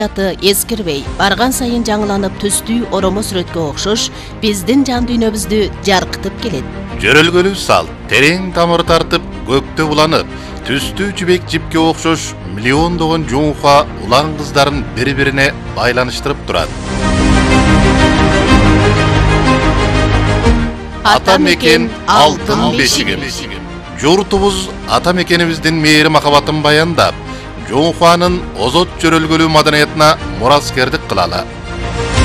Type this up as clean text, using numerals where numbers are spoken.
Hayatı eskirбей, барган сайын жаңыланып түстүү оромо сүрөткө окшош, биздин жан дүйнөбүздү жаркытып келет. Жөрөлгөлүү салт, терең тамыр тартып, көктө уланып, түстүү жибек жипке окшош миллиондогон жуңуха улан кыздарын бири-бирине байланыштырып турат. Ата мекен алтын бешигим. Журтубуз ата мекенибиздин мээри махабатын баяндап, Жоңхуанын озот жөрөлгөлүү маданиятына мураскердик кылалы.